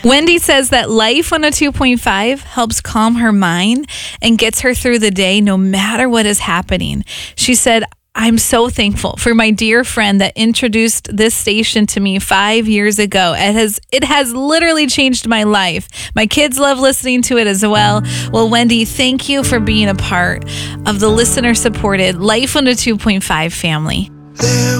Wendy says that Life 102.5 helps calm her mind and gets her through the day no matter what is happening. She said, I'm so thankful for my dear friend that introduced this station to me 5 years ago. It has literally changed my life. My kids love listening to it as well. Well, Wendy, thank you for being a part of the listener-supported Life 102.5 family.